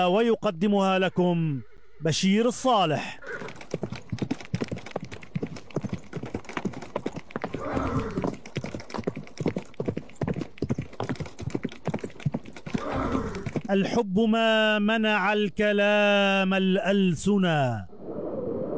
ويقدمها لكم بشير الصالح. الحب ما منع الكلام الألسنا،